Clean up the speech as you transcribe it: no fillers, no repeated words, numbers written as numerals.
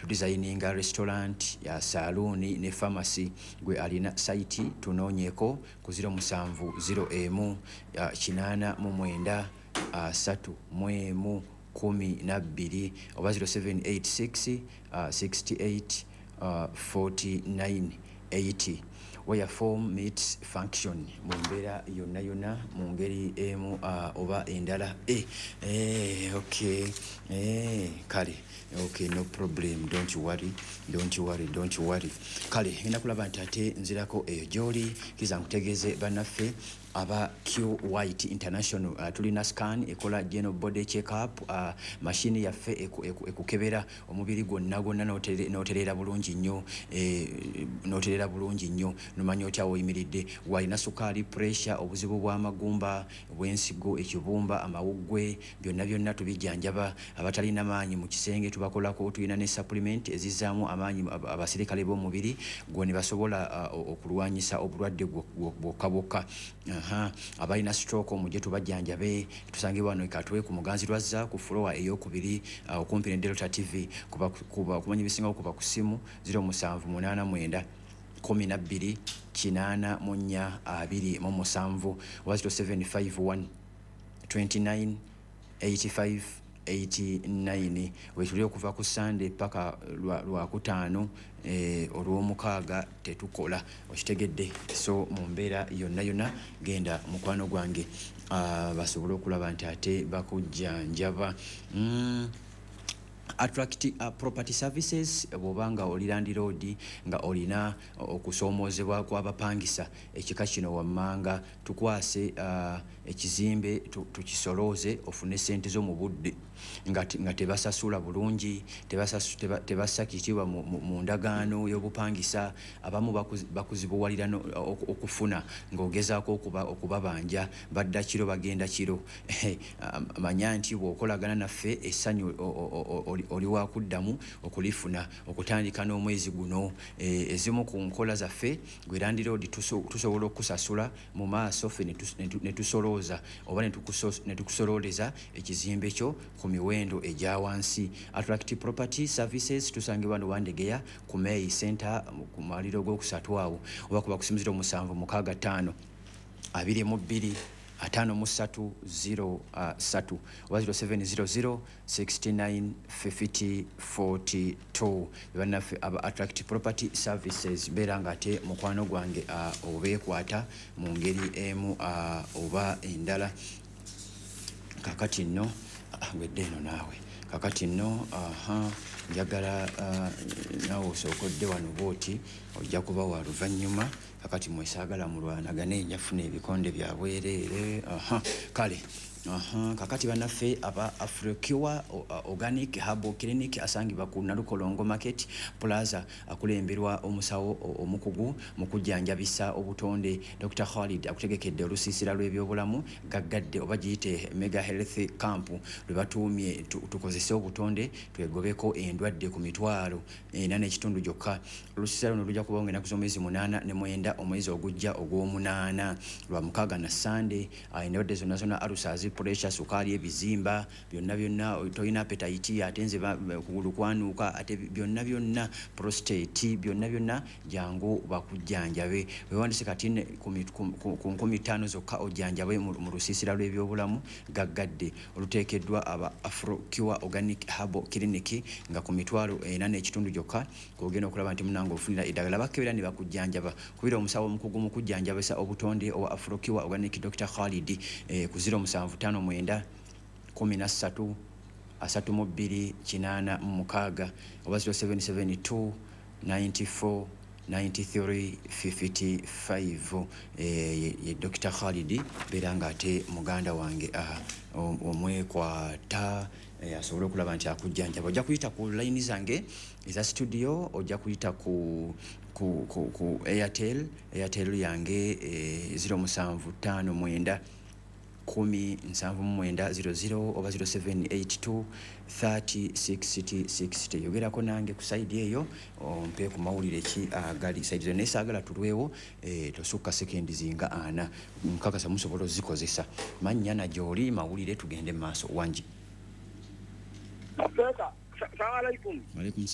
tudesigninga restaurant ya saloon ne pharmacy. Gwe alina site tunoonyeko ku 070 889 3 12 oba 0786 68 49 80. Where form meets function mumbera yonna mu ngeri emu oba endala. Okay. Kale. Okay, no problem. Don't worry. Kale, ngenda kulaba nti ate nzirako eyo gy'oli kiza nkutegeeze bannaffe aba Q White International tulina scan ekola general body check up machine yaffe ekukebera omubiri gwonna n'oterera bulungi nnyo nomanya otya oyimiridde walina sukali pressure obuzibu bw'amagumba bw'ensigo ekibumba amawuggwe byonna tubijjanjaba abatalina maanyi mu kisenge tubakolako tulina ne supplement ezizaamu amaanyi abasirikale b'omubiri gwe ne basobola okulwanyisa obulwadde bwokka. Abalina stroke omujje tubajjanjabe tusangibwa wano Katwe ku Muganzi Lwazza ku floor ey'okubiri okumpi ne Delta TV kuba kumanya ebisingawo kuba ku simu 0789 12 8 27 0751 29 85 89 wetuli okuva ku Sunday paka lwakutaano olw'omukaaga tetukola okitegedde. So mu mbeera yonna genda mukwano gwange basobole okulaba nti ate bakujjanjaba. Attract property services bw'obanga oli landlord nga olina okusoomoozebwa kw'abapangisa ekika kino wammanga tukwase ekizimbe tukisolooze ofune ssente zo mu budde nga tebasasula bulungi tebassa kitiibwa mu ndagaano y'obupangisa abamu bakuzibuwalira okufuna ng'ogezaako okubabanja badda kiro bagenda kiro. Manya nti bw'okolagana naffe essanyu oli wakuddamu okulifuna okutandika n'omwezi guno. Ezimu ku nkola zaffe gwe landlord tusobola okusasula mu maaso ffe ne tusolooza oba ne tukusolooleza ekizimbe kyo ku miwendo egya wansi. Attract property services tusangibwa no Wandegeya ku May Center ku maliro g'okusatu awo oba kuba kusimuzira 765 22 5 3 0 oba 0700 69 50 42. Bannaffe aba Attract Property Services beera nga ate mukwano gwange obeekwata mu ngeri emu oba endala. Kakati nno wedde eno naawe kakati nno njagala naawe osookodde wano booti ojja kuba wa luvannyuma kakati mwesaagala mulwanagane njafuna ebikonde bya bwereere. Kale kakati bannaffe aba Afrocure Organic Herbal Clinic asangibwa ku Nalukolongo Market Plaza akulemberwa omusawo omukugu mu kujjanjabisa obutonde Dr. Khalid akutegekedde olusiisira lw'ebyobulamu gaggadde oba giyite Mega Health Camp lwe batuumye tukozese obutonde twegobeko endwadde ku mitwalo 4.5 gyokka. Olusiisira luno lujja kuba ng'ennaku z'omwezi 8 ne 9 omwezi ogujja ogw'omunaana lwa mukaaga na Sunday. Endwadde zonna alusazi pressure sukali ebizimba byonna toyina appetite ate nze kugulu kwanuuka ate byonna prostate byonna jangu bakujjanjabe wewandise kati ku 15 zokka ojjanjabe mu lusiisira lw'ebyobulamu gaggadde oluteekeddwa aba Afrocure Organic Herbal Clinic nga ku mitwalo 4.5 gyokka kogenda okulaba nti munange ofunira eddagala bakebera ne bakujjanjaba kubira omusawo omukugu mu kujjanjabisa obutonde owa Afrocure Organic Dr. Khalid ku 0759 13 32 8 oba 0772 94 93 55 ye Dr. Khalid beranga ate muganda wange omwekwata asobola okulaba nti akujjanjaba. Ojja kuyita ku line zange eza studio ojja kuyita ku Airtel yange 0759 107900 oba 0782 30 60 60. Yogerako nange ku side eyo ompe ku mawulire ki agali side zonna esaagala tulwewo tosukka sekendi zinga ana nkakasa musobola ozikozesa mannya na gy'oli mawulire tugende maaso wangi. Assalamu alaikum.